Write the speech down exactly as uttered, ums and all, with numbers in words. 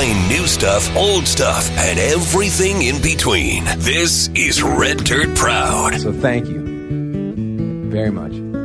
playing new stuff, old stuff, and everything in between. This is Red Dirt Proud. So thank you very much.